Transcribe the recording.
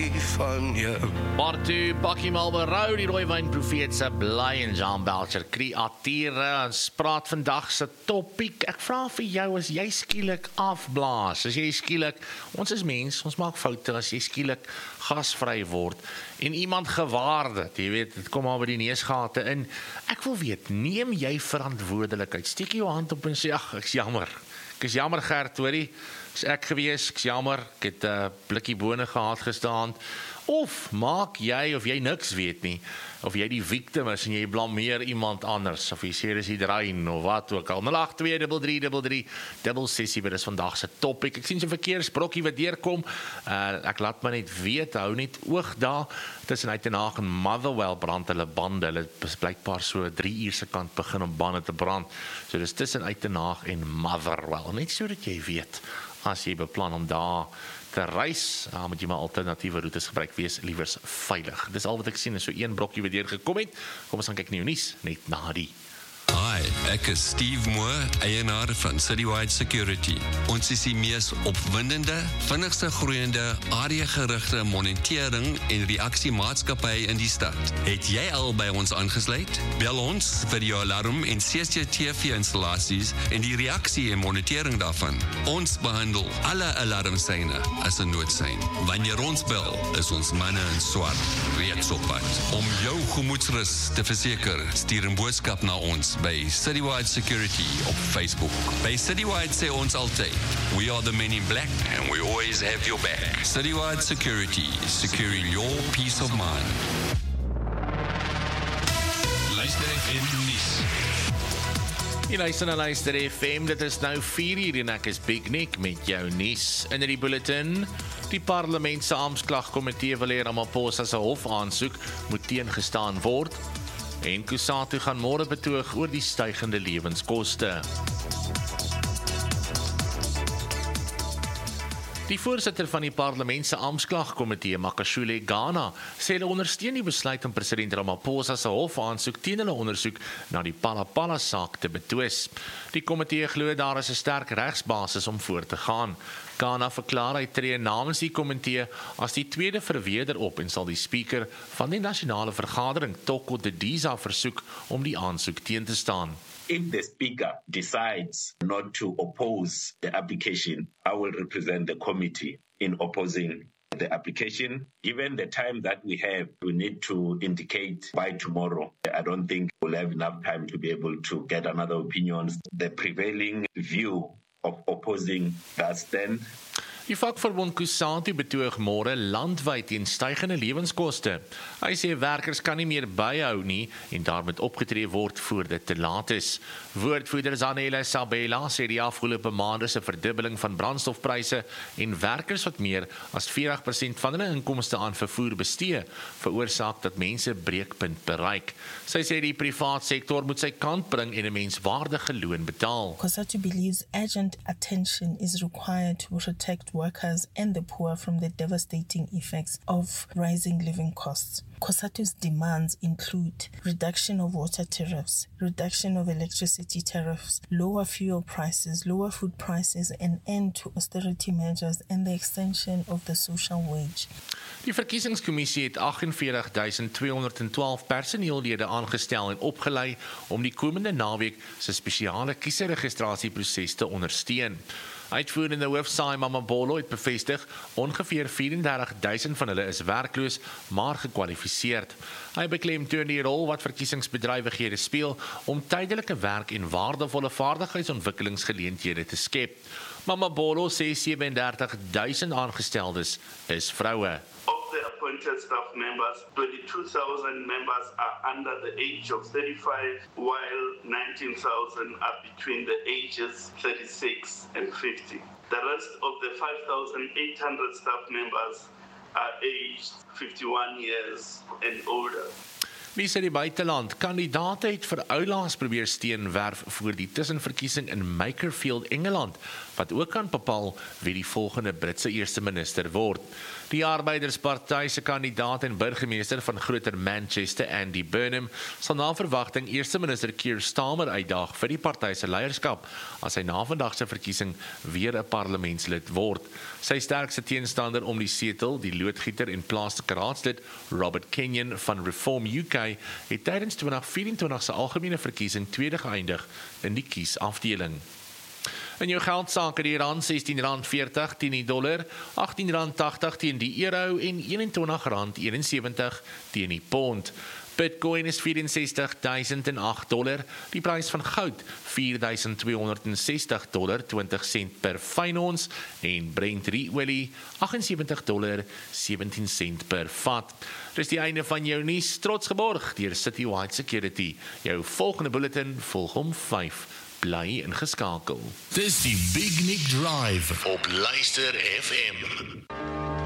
van jou. Maar toe Bakkie mal berou, die rooi wynprofeet se bly en Jean Belcher kreatiere en praat vandag se topiek. Ek vra vir jou, as jy skielik afblaas, as jy skielik, ons is mens, ons maak foute, as jy skielik gasvry word en iemand gewaar dit, jy weet, dit kom al by die neusgate in. Ek wil weet, neem jy verantwoordelikheid? Steek jou hand op en sê, ag, ek is jammer Gert, hoorie, is ek gewees, ek is jammer, ek het 'n blikkie bone gehad gestaan. Of maak jy, of jy niks weet nie, of jy die victim is en jy blameer iemand anders, of jy sê dis die drein, of wat ook al. 082333366, dit is vandag se topic. Ek sien so 'n verkeersbrokkie wat deurkom, ek laat my net weet, hou net oog daar, tussen Uitenhaag en Motherwell brand hulle bande, hulle is blykbaar so 3 uur se kant begin om bande te brand, so dis tussen Uitenhaag en Motherwell, net so dat jy weet, as jy beplan om daar te reis, moet jy maar alternatiewe roetes gebruik, wees liewers veilig. Dis al wat ek sien, is so een brokkie wat deurgekom het. Kom ons gaan kyk nie nuus, net na die. Hi, ek is Steve Moore, eienaar van Citywide Security. Ons is die mees opwindende, vinnigste groeiende, areagerigte monitering en reaksiemaatskappy in die stad. Het jy al by ons aangesluit? Bel ons vir jou alarm en CCTV-installasies en die reaksie en monitering daarvan. Ons behandel alle alarmsyne as 'n noodsein. Wanneer ons bel, is ons manne in swart reeds op pad. Om jou gemoedsrus te verseker, stuur 'n boodskap na ons by Citywide Security op Facebook. By Citywide sê ons altyd, we are the men in black and we always have your back. Citywide Security, securing your peace of mind. Luister FM nuus. Jy luister na Luister FM, dit is nou 4:00 en ek is Big Nick met jou nuus. In die bulletin, die parlement se amptklagkomitee wil hê Ramaphosa se hofaansoek moet teengestaan word. En Kusatu gaan môre betoog oor die stygende lewenskoste. Die voorsitter van die parlement se amptklagkomitee, Makashule Ghana, sê hulle ondersteun die besluit om president Ramaphosa se hofaansoek teen hulle ondersoek na die Palapala saak te betwis. Die komitee glo daar is 'n sterk regsbasis om voort te gaan. Ghana verklaar hy tree namens die komitee as die tweede verweerder op en sal die speaker van die nasionale vergadering, Toko Didiza, versoek om die aansoek teen te staan. If the Speaker decides not to oppose the application, I will represent the committee in opposing the application. Given the time that we have, we need to indicate by tomorrow. I don't think we'll have enough time to be able to get another opinion. The prevailing view of opposing that stand. Die vakverbond Kusatu betoog môre landwyd teen stygende lewenskoste. Hy sê werkers kan nie meer byhou nie en daar moet opgetree word voor dit te laat is. Woordvoerder Zanele Sabela sê die afgelope maande se verdubbeling van brandstofpryse en werkers wat meer as 40% van hulle inkomste aan vervoer bestee, veroorsaak dat mense breekpunt bereik. Sy sê die privaat sektor moet sy kant bring en 'n menswaardige loon betaal. Kusatu believes urgent attention is required to protect workers and the poor from the devastating effects of rising living costs. Kusatu's demands include reduction of water tariffs, reduction of electricity tariffs, lower fuel prices, lower food prices, an end to austerity measures, and the extension of the social wage. Die verkiesingskommissie het 48.212 personeellede aangestel en opgelei om die komende naweek se spesiale kiesregistrasieproses te ondersteun. Uitvoerende hoof Saai Mamabolo het bevestig, ongeveer 34.000 van hulle is werkloos, maar gekwalifiseerd. Hy beklemtoon die rol wat verkiesingsbedrywighede speel om tydelike werk en waardevolle vaardigheidsontwikkelingsgeleenthede te skep. Mamabolo sê 37.000 aangesteldes is vroue. Of the appointed staff members, 22,000 members are under the age of 35, while 19,000 are between the ages 36 and 50. The rest of the 5,800 staff members are aged 51 years and older. Nuus uit die buiteland. Kandidaate het vir oulaas probeer steenwerf voor die tussenverkiesing in Makerfield, Engeland, wat ook kan bepaal wie die volgende Britse eerste minister word. Die Arbeidersparty se kandidaat en burgemeester van Groter Manchester, Andy Burnham, sal na verwagting eerste minister Keir Starmer uitdaag vir die party se leierskap, as hy na vandag se verkiesing weer 'n parlementslid word. Sy sterkste teenstander om die setel, die loodgieter en plaaslike raadslid Robert Kenyon van Reform UK, het tydens 2024 se algemene verkiesing tweede geëindig in die kiesafdeling. In jou geldsaake die rand R16.40 teen die dollar, R18.80 teen die euro en R21.71 teen die pond. Bitcoin is $64,008, die prys van goud $4,260, 20 sent per fyn ons, en Brent olie $78,17 per vat. Dis die einde van jou nuus, trots geborg deur Citywide Security. Jou volgende bulletin volg om 5. Bly ingeskakel. Dis die Big Nick Drive op Luister FM.